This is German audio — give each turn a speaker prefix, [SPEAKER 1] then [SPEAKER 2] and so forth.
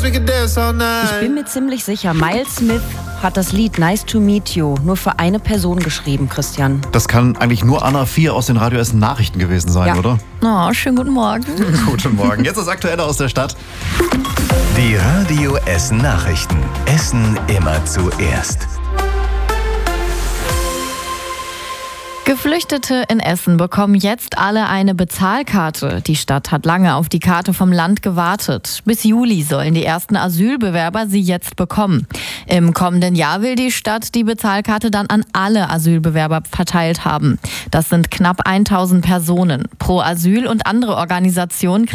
[SPEAKER 1] Ich bin mir ziemlich sicher, Miles Smith hat das Lied Nice to Meet You nur für eine Person geschrieben, Christian.
[SPEAKER 2] Das kann eigentlich nur Anna 4 aus den Radio Essen Nachrichten gewesen sein, oder?
[SPEAKER 3] Oh, schönen guten Morgen.
[SPEAKER 2] Guten Morgen. Jetzt das Aktuelle aus der Stadt.
[SPEAKER 4] Die Radio Essen Nachrichten. Essen immer zuerst.
[SPEAKER 3] Geflüchtete in Essen bekommen jetzt alle eine Bezahlkarte. Die Stadt hat lange auf die Karte vom Land gewartet. Bis Juli sollen die ersten Asylbewerber sie jetzt bekommen. Im kommenden Jahr will die Stadt die Bezahlkarte dann an alle Asylbewerber verteilt haben. Das sind knapp 1000 Personen. Pro Asyl und andere Organisationen